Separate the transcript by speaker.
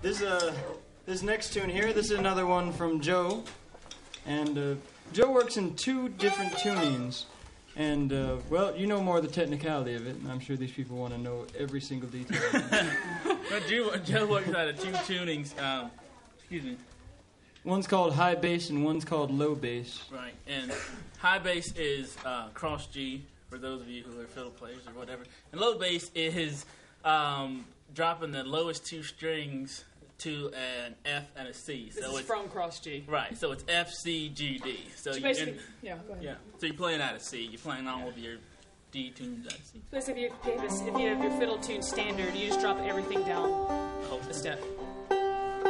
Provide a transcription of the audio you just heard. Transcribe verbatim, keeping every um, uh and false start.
Speaker 1: this uh, this next tune here, this is another one from Joe, and uh, Joe works in two different tunings, and uh, well, you know more of the technicality of it, and I'm sure these people want to know every single detail.
Speaker 2: But Joe, Joe works out of two tunings. Um, excuse me.
Speaker 1: One's called high bass and one's called low bass.
Speaker 2: Right, and high bass is uh, cross G for those of you who are fiddle players or whatever, and low bass is um, dropping the lowest two strings to an F and a C.
Speaker 3: This
Speaker 2: so
Speaker 3: is
Speaker 2: it's
Speaker 3: from cross G.
Speaker 2: Right, so it's F, C, G, D. So,
Speaker 3: So
Speaker 2: you
Speaker 3: basically,
Speaker 2: and,
Speaker 3: yeah, go ahead.
Speaker 2: yeah. So you're playing out of C. You're playing all of your D tunes out of C.
Speaker 3: So basically, if you, have, if you have your fiddle tune standard, you just drop everything down a step.